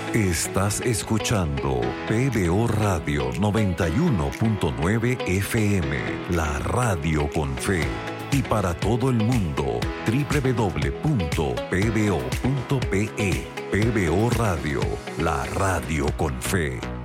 Estás escuchando PBO Radio 91.9 FM, la radio con fe. Y para todo el mundo, www.pbo.pe. PBO Radio, la radio con fe.